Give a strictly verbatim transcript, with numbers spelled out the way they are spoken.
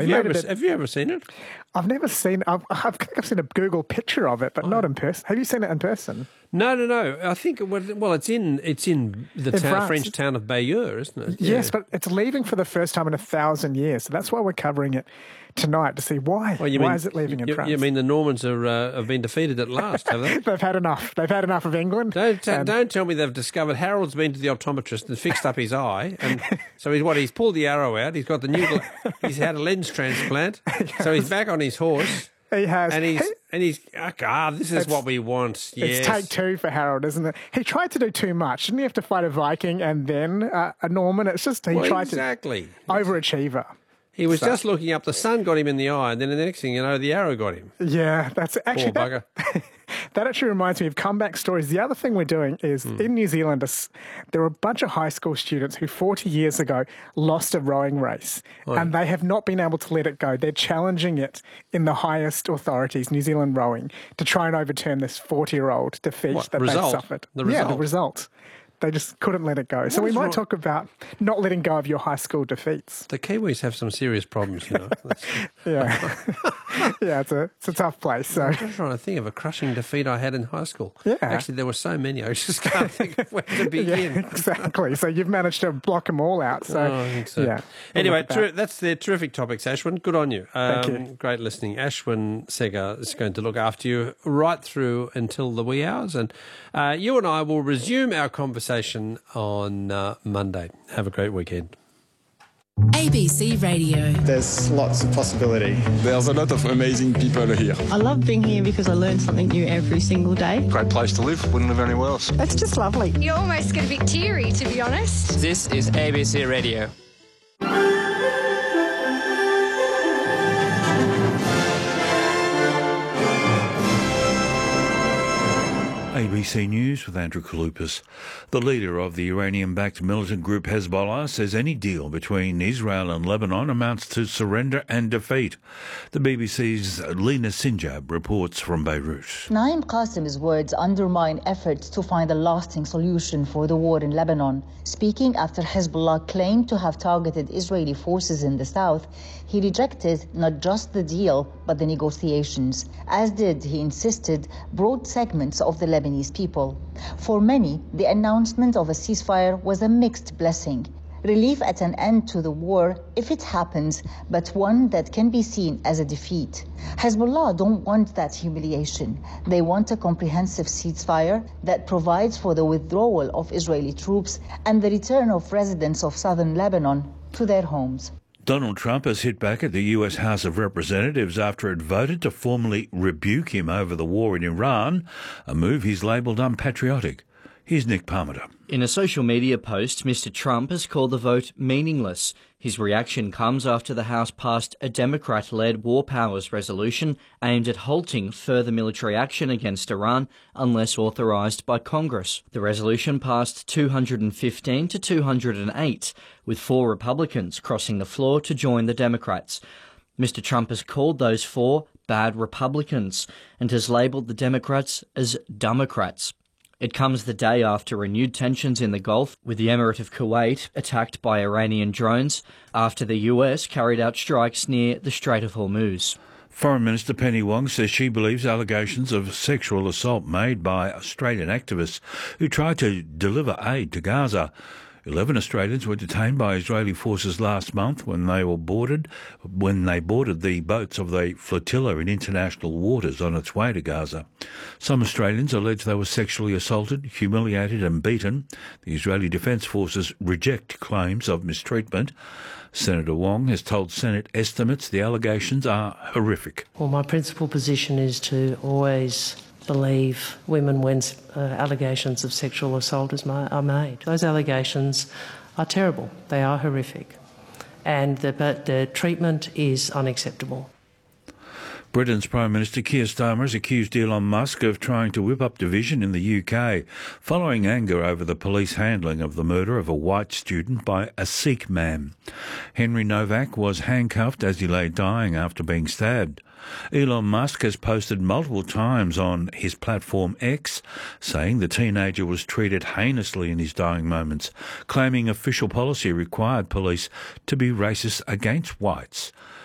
Have you, ever, have you ever seen it? I've never seen. I've, I've, I've seen a Google picture of it, but oh. not in person. Have you seen it in person? No, no, no. I think it was, well, it's in it's in the in town, French town of Bayeux, isn't it? Yes, yeah. but it's leaving for the first time in a thousand years. So that's why we're covering it tonight, to see why. Well, why mean, is it leaving in you, France? You mean the Normans are uh, have been defeated at last, have they? They've had enough. They've had enough of England. Don't t- don't tell me they've discovered Harold's been to the optometrist and fixed up his eye, and so he's what he's pulled the arrow out. He's got the new. He's had a lens transplant, so he's back on his horse. He has. And he's, he, and he's, ah, this is what we want. Yes. It's take two for Harold, isn't it? He tried to do too much. Didn't he have to fight a Viking and then uh, a Norman? It's just, he well, tried exactly. to overachiever. He was so. just looking up, the sun got him in the eye, and then the next thing you know, the arrow got him. Yeah, that's actually... Poor bugger. That, that actually reminds me of comeback stories. The other thing we're doing is, mm. in New Zealand, there are a bunch of high school students who forty years ago lost a rowing race, oh. and they have not been able to let it go. They're challenging it in the highest authorities, New Zealand Rowing, to try and overturn this forty-year-old defeat what, that result? they suffered. The result? Yeah, the result. They just couldn't let it go. What so we might wrong? talk about not letting go of your high school defeats. The Kiwis have some serious problems, you know. yeah. yeah, it's a, it's a tough place. So. I'm just trying to think of a crushing defeat I had in high school. Yeah. Actually, there were so many, I just can't think of where to begin. Yeah, exactly. So you've managed to block them all out. So, oh, I think so. Yeah. Anyway, ter- that's the terrific topics, Ashwin. Good on you. Um, Thank you. Great listening. Ashwin Sega is going to look after you right through until the wee hours. And uh, you and I will resume our conversation on uh, Monday. Have a great weekend. A B C Radio. There's lots of possibility. There's a lot of amazing people here. I love being here because I learn something new every single day. Great place to live. Wouldn't live anywhere else. It's just lovely. You almost get a bit teary, to be honest. This is A B C Radio. A B C News with Andrew Kalupas. The leader of the Iranian-backed militant group Hezbollah says any deal between Israel and Lebanon amounts to surrender and defeat. The B B C's Lena Sinjab reports from Beirut. Naim Qasim's words undermine efforts to find a lasting solution for the war in Lebanon. Speaking after Hezbollah claimed to have targeted Israeli forces in the south, he rejected not just the deal, but the negotiations, as did, he insisted, broad segments of the Lebanese people. For many, the announcement of a ceasefire was a mixed blessing. Relief at an end to the war, if it happens, but one that can be seen as a defeat. Hezbollah don't want that humiliation. They want a comprehensive ceasefire that provides for the withdrawal of Israeli troops and the return of residents of southern Lebanon to their homes. Donald Trump has hit back at the U S House of Representatives after it voted to formally rebuke him over the war in Iran, a move he's labelled unpatriotic. Here's Nick Parmenter. In a social media post, Mister Trump has called the vote meaningless. His reaction comes after the House passed a Democrat-led War Powers resolution aimed at halting further military action against Iran unless authorised by Congress. The resolution passed two hundred fifteen to two hundred eight, with four Republicans crossing the floor to join the Democrats. Mister Trump has called those four bad Republicans and has labelled the Democrats as Democrats. It comes the day after renewed tensions in the Gulf, with the Emirate of Kuwait attacked by Iranian drones after the U S carried out strikes near the Strait of Hormuz. Foreign Minister Penny Wong says she believes allegations of sexual assault made by Australian activists who tried to deliver aid to Gaza. Eleven Australians were detained by Israeli forces last month when they were boarded when they boarded the boats of the flotilla in international waters on its way to Gaza. Some Australians allege they were sexually assaulted, humiliated and beaten. The Israeli Defence Forces reject claims of mistreatment. Senator Wong has told Senate estimates the allegations are horrific. Well, my principal position is to always believe women when uh, allegations of sexual assault is ma- are made. Those allegations are terrible. They are horrific. And the, but the treatment is unacceptable. Britain's Prime Minister Keir Starmer has accused Elon Musk of trying to whip up division in the U K, following anger over the police handling of the murder of a white student by a Sikh man. Henry Novak was handcuffed as he lay dying after being stabbed. Elon Musk has posted multiple times on his platform X, saying the teenager was treated heinously in his dying moments, claiming official policy required police to be racist against whites.